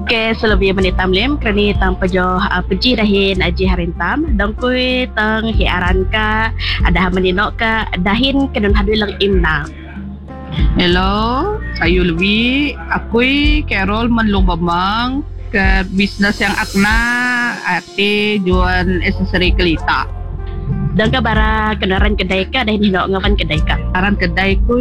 Ke selebih menitam lim kerani tang pejoh peji dahin aji harintam dong kui tang hiaran ka ada meninok ka dahin kedun hadui lang imna. Hello, saya Lewi. Aku Carol Manlubamang ke bisnes yang akna ate jual aksesori kelita. Dong ka bara kenaran kedai ka dahin hinok ngawan kedai ka. Aran kedai ku